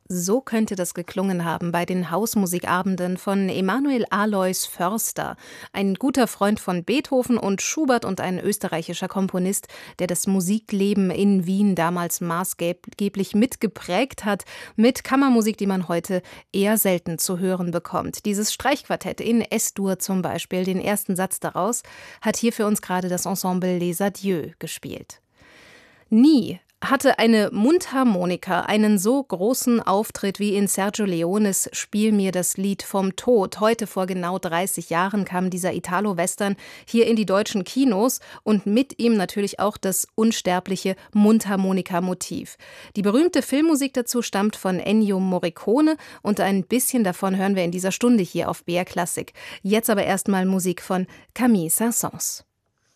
So könnte das geklungen haben bei den Hausmusikabenden von Emanuel Alois Förster, ein guter Freund von Beethoven und Schubert und ein österreichischer Komponist, der das Musikleben in Wien damals maßgeblich mitgeprägt hat, mit Kammermusik, die man heute eher selten zu hören bekommt. Dieses Streichquartett in S-Dur zum Beispiel, den ersten Satz daraus, hat hier für uns gerade das Ensemble Les Adieux gespielt. Nie hatte eine Mundharmonika einen so großen Auftritt wie in Sergio Leones Spiel mir das Lied vom Tod. Heute vor genau 30 Jahren kam dieser Italo-Western hier in die deutschen Kinos und mit ihm natürlich auch das unsterbliche Mundharmonika-Motiv. Die berühmte Filmmusik dazu stammt von Ennio Morricone und ein bisschen davon hören wir in dieser Stunde hier auf BR Klassik. Jetzt aber erstmal Musik von Camille Saint-Saëns.